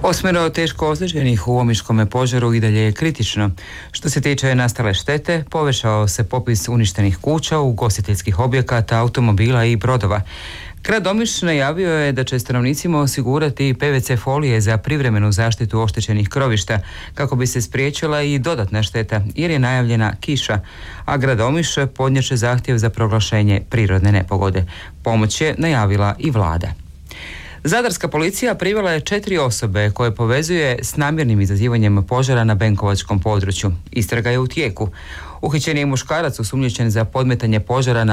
8 teško ozlijeđenih u Omiškome požaru i dalje je kritično. Što se tiče nastale štete, povećao se popis uništenih kuća, ugostiteljskih objekata, automobila i brodova. Grad Omiš najavio je da će stanovnicima osigurati PVC folije za privremenu zaštitu oštećenih krovišta kako bi se spriječila i dodatna šteta jer je najavljena kiša, a grad Omiš podnijet će zahtjev za proglašenje prirodne nepogode. Pomoć je najavila i vlada. Zadarska policija privela je 4 osobe koje povezuje s namjernim izazivanjem požara na Benkovačkom području. Istraga je u tijeku. Uhićen je muškarac osumnjičen za podmetanje požara na